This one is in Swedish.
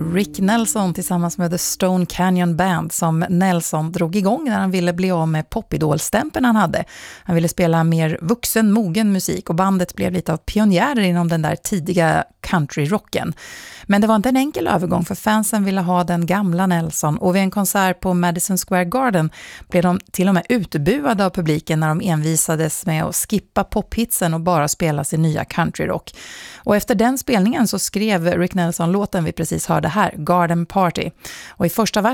Rick Nelson tillsammans med The Stone Canyon Band som Nelson drog igång när han ville bli av med popidolstämpeln han hade. Han ville spela mer vuxen, mogen musik och bandet blev lite av pionjärer inom den där tidiga countryrocken. Men det var inte en enkel övergång för fansen ville ha den gamla Nelson och vid en konsert på Madison Square Garden blev de till och med utbuade av publiken när de envisades med att skippa pophitsen och bara spela sin nya countryrock. Och efter den spelningen så skrev Rick Nelson låten vi precis hörde här, Garden Party. Och i första